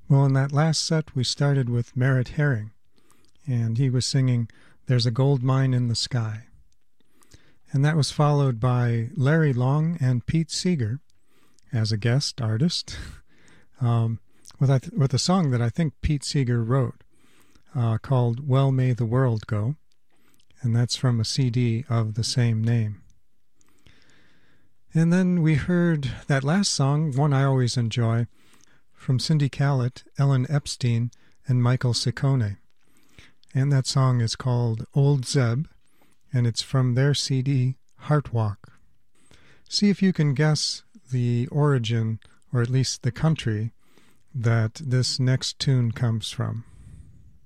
Well, in that last set, we started with Merritt Herring, and he was singing There's a Gold Mine in the Sky. And that was followed by Larry Long and Pete Seeger as a guest artist with a song that I think Pete Seeger wrote called Well May the World Go, and that's from a CD of the same name. And then we heard that last song, one I always enjoy, from Cindy Callett, Ellen Epstein, and Michael Ciccone. And that song is called Old Zeb, and it's from their CD, Heart Walk. See if you can guess the origin, or at least the country, that this next tune comes from.